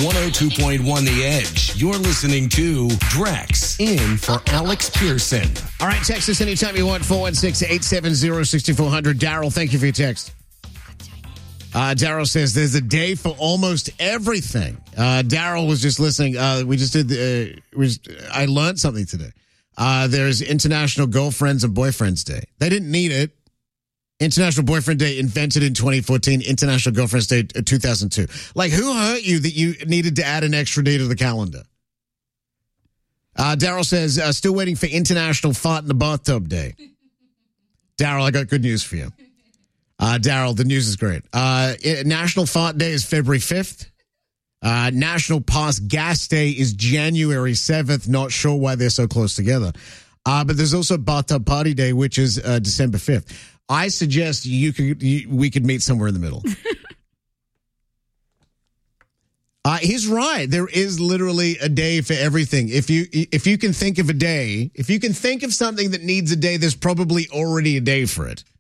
102.1 The Edge. You're listening to Drex in for Alex Pearson. All right, text us anytime you want, 416-870-6400. Daryl, thank you for your text. Daryl says there's a day for almost everything. Daryl was just listening. We just did I learned something today. There's International Girlfriends and Boyfriends Day. They didn't need it. International Boyfriend Day invented in 2014. International Girlfriends Day 2002. Like, who hurt you that you needed to add an extra day to the calendar? Daryl says, still waiting for International Fart in the Bathtub Day. Daryl, I got good news for you. Daryl, the news is great. National Fart Day is February 5th. National Pass Gas Day is January 7th. Not sure why they're so close together. But there's also Bathtub Party Day, which is December 5th. I suggest we could meet somewhere in the middle. He's right. There is literally a day for everything. If you can think of a day, if you can think of something that needs a day, there's probably already a day for it.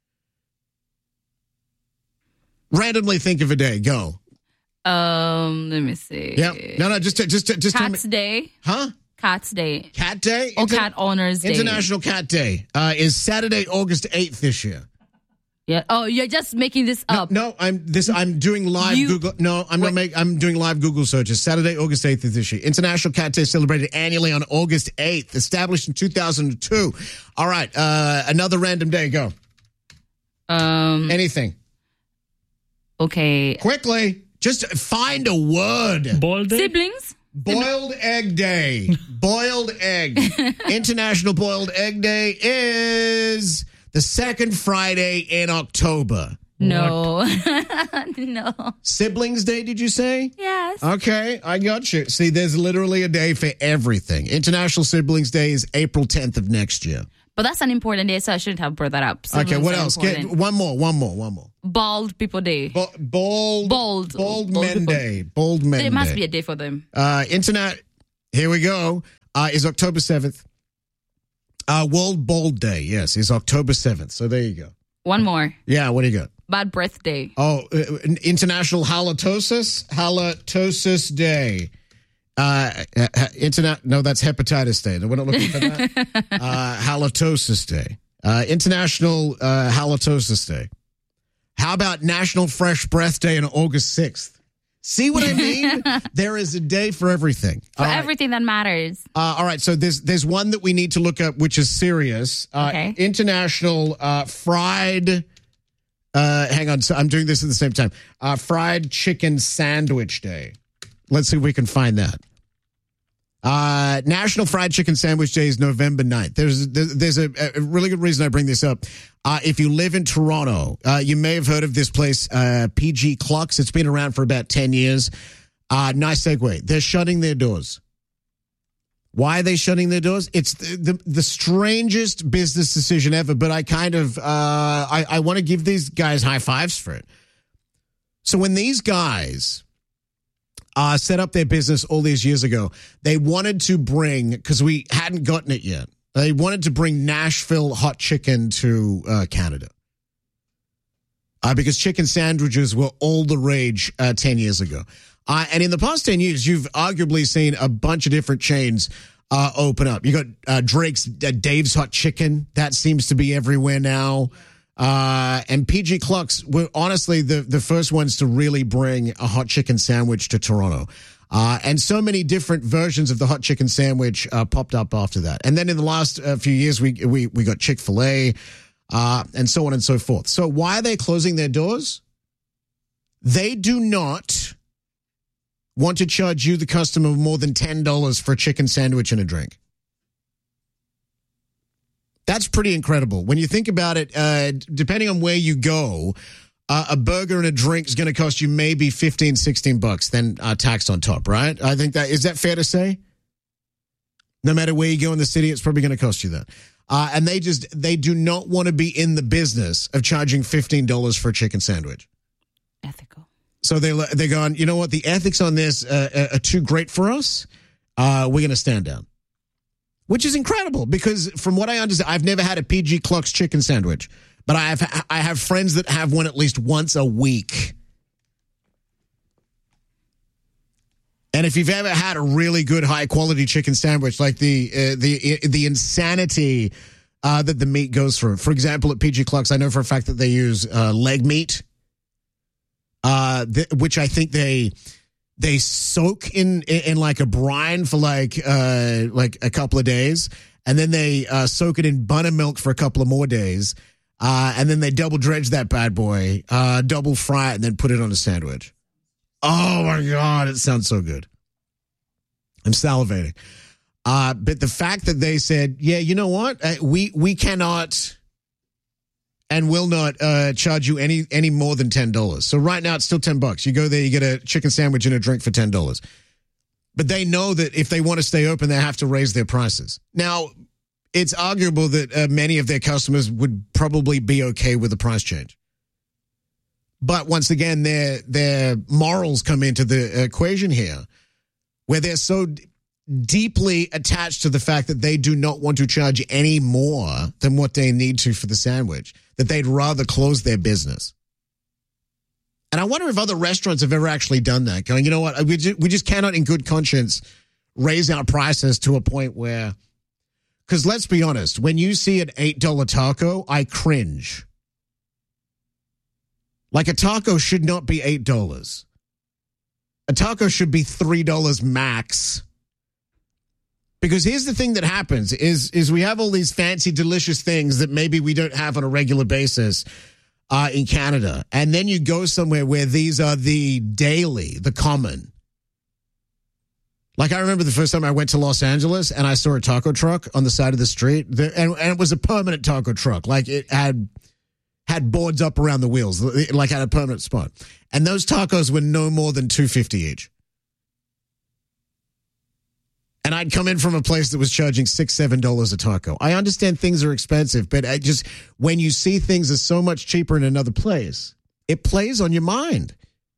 Randomly think of a day. Go. Let me see. Yeah. No. Just Cat's Day. Huh? Cat's Day. Cat Day? Or Cat Owners Day. International Cat Day is Saturday, August 8th this year. Yeah. Oh, you're just making this up. No, I'm doing live Google. No, I'm doing live Google searches. Saturday, August 8th is this year. International Cat Day celebrated annually on August 8th, established in 2002. All right, another random day. Go. Anything. Okay. Quickly, just find a word. Siblings. Boiled Egg Day. Boiled egg. International Boiled Egg Day is the second Friday in October. No. No. Siblings Day, did you say? Yes. Okay, I got you. See, there's literally a day for everything. International Siblings Day is April 10th of next year. But that's an important day, so I shouldn't have brought that up. Okay, what else? Get one more. Bald People Day. Bald Men people. Day. Bald Men Day. There must be a day for them. Here we go. Is October 7th. World Bald Day, yes, is October 7th. So there you go. One more. Yeah, what do you got? Bad Breath Day. Oh, International Halitosis Day. No, that's Hepatitis Day. We're not looking for that. Halitosis Day. International Halitosis Day. How about National Fresh Breath Day on August 6th? See what I mean? There is a day for everything. For everything that matters. All right, so there's one that we need to look up, which is serious. Okay. International Fried... hang on, so I'm doing this at the same time. Fried Chicken Sandwich Day. Let's see if we can find that. National Fried Chicken Sandwich Day is November 9th. There's a really good reason I bring this up. If you live in Toronto, you may have heard of this place, PG Clucks. It's been around for about 10 years. Nice segue. They're shutting their doors. Why are they shutting their doors? It's the strangest business decision ever, but I kind of, I want to give these guys high fives for it. So when these guys set up their business all these years ago, they wanted to bring, because we hadn't gotten it yet, they wanted to bring Nashville hot chicken to Canada. Because chicken sandwiches were all the rage 10 years ago. And in the past 10 years, you've arguably seen a bunch of different chains open up. You got Drake's Dave's Hot Chicken. That seems to be everywhere now. And PG Clucks were honestly the first ones to really bring a hot chicken sandwich to Toronto. And so many different versions of the hot chicken sandwich popped up after that. And then in the last few years, we got Chick-fil-A and so on and so forth. So why are they closing their doors? They do not want to charge you, the customer, more than $10 for a chicken sandwich and a drink. That's pretty incredible. When you think about it, depending on where you go, a burger and a drink is going to cost you maybe $15, $16, then taxed on top, right? I think is that fair to say? No matter where you go in the city, it's probably going to cost you that. And they do not want to be in the business of charging $15 for a chicken sandwich. Ethical. So they're going, you know what? The ethics on this are too great for us. We're going to stand down. Which is incredible because from what I understand, I've never had a PG Clucks chicken sandwich, but I have friends that have one at least once a week. And if you've ever had a really good high quality chicken sandwich, like the insanity that the meat goes through. For example, at PG Clucks, I know for a fact that they use leg meat, which I think they soak in like a brine for like a couple of days, and then they soak it in buttermilk for a couple of more days, and then they double dredge that bad boy, double fry it, and then put it on a sandwich. Oh my God, it sounds so good. I'm salivating. But the fact that they said, yeah, you know what? We cannot and will not charge you any more than $10. So right now it's still $10. You go there, you get a chicken sandwich and a drink for $10. But they know that if they want to stay open, they have to raise their prices. Now, it's arguable that many of their customers would probably be okay with the price change. But once again, their morals come into the equation here, where they're so deeply attached to the fact that they do not want to charge any more than what they need to for the sandwich, that they'd rather close their business. And I wonder if other restaurants have ever actually done that, going, you know what, we just cannot in good conscience raise our prices to a point where, because let's be honest, when you see an $8 taco, I cringe. Like, a taco should not be $8. A taco should be $3 max. Because here's the thing that happens is we have all these fancy, delicious things that maybe we don't have on a regular basis in Canada. And then you go somewhere where these are the daily, the common. Like, I remember the first time I went to Los Angeles and I saw a taco truck on the side of the street. And it was a permanent taco truck. Like, it had boards up around the wheels, like at a permanent spot. And those tacos were no more than $2.50 each. And I'd come in from a place that was charging $6-7 a taco. I understand things are expensive, but when you see things are so much cheaper in another place, it plays on your mind.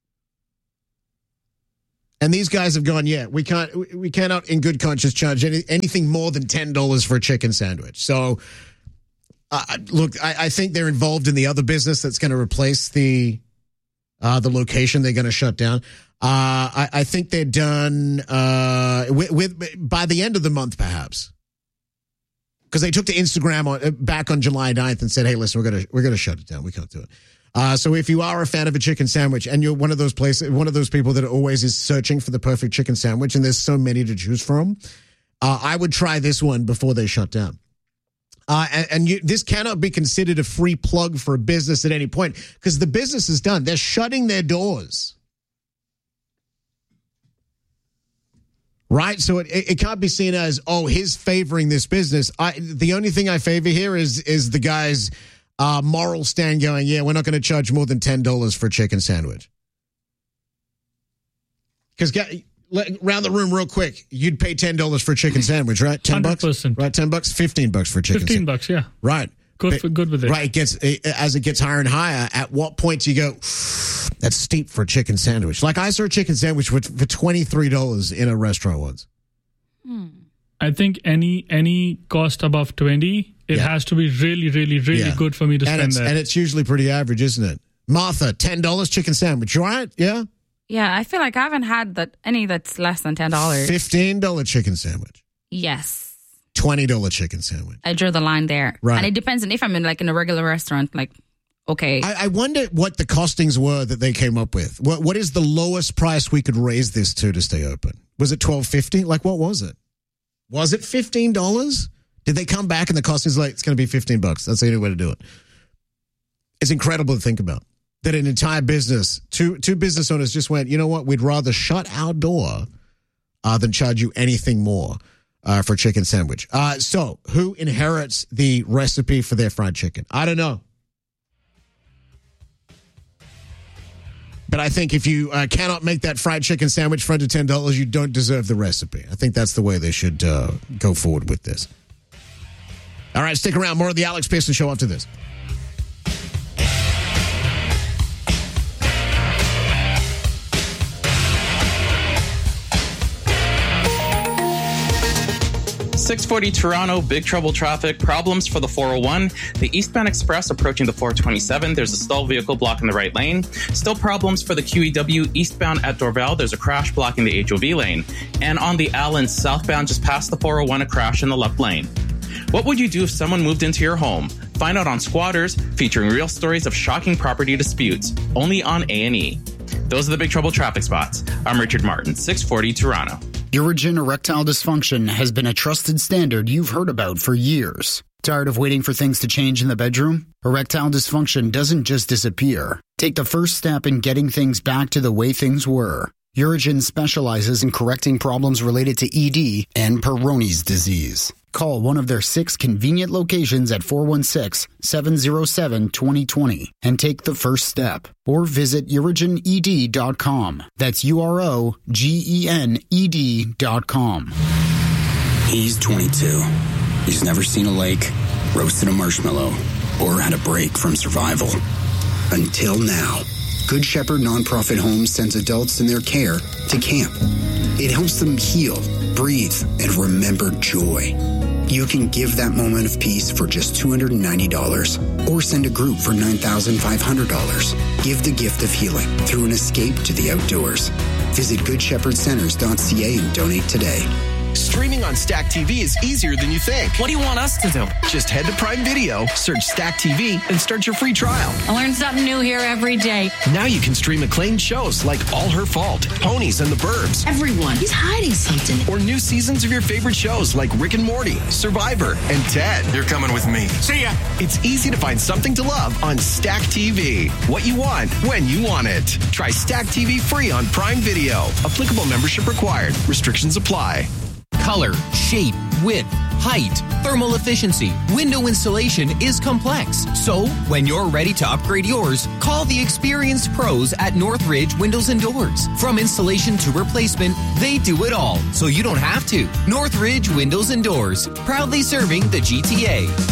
And these guys have gone, yeah, we cannot in good conscience charge anything more than $10 for a chicken sandwich. So, look, I think they're involved in the other business that's going to replace the location they're going to shut down. I think they're done with by the end of the month, perhaps, because they took to Instagram back on July 9th and said, "Hey, listen, we're gonna shut it down. We can't do it." So if you are a fan of a chicken sandwich and you're one of those people that always is searching for the perfect chicken sandwich, and there's so many to choose from, I would try this one before they shut down. This cannot be considered a free plug for a business at any point, because the business is done. They're shutting their doors. Right? So it can't be seen as, oh, he's favoring this business. The only thing I favor here is the guy's moral stand going, yeah, we're not going to charge more than $10 for a chicken sandwich. Because round the room real quick, you'd pay $10 for a chicken sandwich, right? $10? 100%. Right, $10? $15 for a chicken sandwich. $15, yeah. Right. Good with it. Right, as it gets higher and higher, at what point do you go, that's steep for a chicken sandwich? Like, I saw a chicken sandwich for $23 in a restaurant once. I think any cost above 20, it has to be really, really, really good for me to spend that. And it's usually pretty average, isn't it? Martha, $10 chicken sandwich, you all right? Yeah? Yeah, I feel like I haven't had any that's less than $10. $15 chicken sandwich. Yes. $20 chicken sandwich. I drew the line there. Right. And it depends on if I'm in a regular restaurant, like, okay. I wonder what the costings were that they came up with. What is the lowest price we could raise this to stay open? Was it $12.50? Like, what was it? Was it $15? Did they come back and the cost is like, it's going to be $15? That's the only way to do it. It's incredible to think about. That an entire business, two business owners just went, you know what, we'd rather shut our door than charge you anything more for a chicken sandwich. So, who inherits the recipe for their fried chicken? I don't know. But I think if you cannot make that fried chicken sandwich for under $10, you don't deserve the recipe. I think that's the way they should go forward with this. All right, stick around. More of the Alex Pearson Show after this. 640 Toronto, big trouble traffic, problems for the 401, the eastbound express approaching the 427, there's a stalled vehicle blocking the right lane. Still problems for the QEW eastbound at Dorval, there's a crash blocking the HOV lane. And on the Allen southbound just past the 401, a crash in the left lane. What would you do if someone moved into your home? Find out on Squatters, featuring real stories of shocking property disputes, only on A&E. Those are the big trouble traffic spots. I'm Richard Martin, 640 Toronto. Urigen erectile dysfunction has been a trusted standard you've heard about for years. Tired of waiting for things to change in the bedroom? Erectile dysfunction doesn't just disappear. Take the first step in getting things back to the way things were. Urigen specializes in correcting problems related to ED and Peyronie's disease. Call one of their 6 convenient locations at 416-707-2020 and take the first step. Or visit urigened.com. That's UROGENED.com. He's 22. He's never seen a lake, roasted a marshmallow, or had a break from survival. Until now. Good Shepherd Nonprofit Home sends adults in their care to camp. It helps them heal, breathe, and remember joy. You can give that moment of peace for just $290 or send a group for $9,500. Give the gift of healing through an escape to the outdoors. Visit GoodShepherdCenters.ca and donate today. Streaming on Stack TV is easier than you think. What do you want us to do? Just head to Prime Video, search Stack TV, and start your free trial. I learn something new here every day. Now you can stream acclaimed shows like All Her Fault, Ponies and the Burbs. Everyone is hiding something. Or new seasons of your favorite shows like Rick and Morty, Survivor, and Ted. You're coming with me. See ya. It's easy to find something to love on Stack TV. What you want, when you want it. Try Stack TV free on Prime Video. Applicable membership required. Restrictions apply. Color, shape, width, height, thermal efficiency, window installation is complex. So, when you're ready to upgrade yours, call the experienced pros at Northridge Windows and Doors. From installation to replacement, they do it all, so you don't have to. Northridge Windows and Doors, proudly serving the GTA.